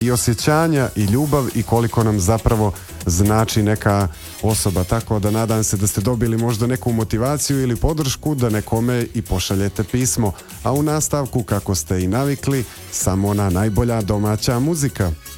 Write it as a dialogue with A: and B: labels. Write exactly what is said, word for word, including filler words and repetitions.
A: i osjećanja i ljubav i koliko nam zapravo znači neka osoba. Tako da nadam se da ste dobili možda neku motivaciju ili podršku da nekome i pošaljete pismo. A u nastavku, kako ste i navikli, samo ona najbolja domaća muzika.